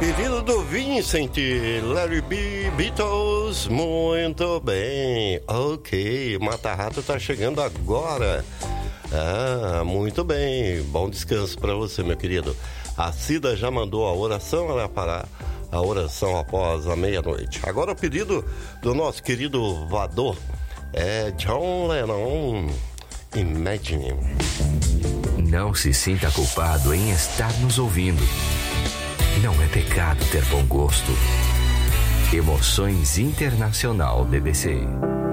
Pedido do Vincent, Larry B, Beatles, muito bem. Ok, Mata Rato tá chegando agora. Ah, muito bem, bom descanso para você, meu querido. A Cida já mandou a oração, ela para a oração após a meia-noite. Agora o pedido do nosso querido Vador é John Lennon, Imagine. Não se sinta culpado em estar nos ouvindo. Não é pecado ter bom gosto. Emoções Internacional BBC.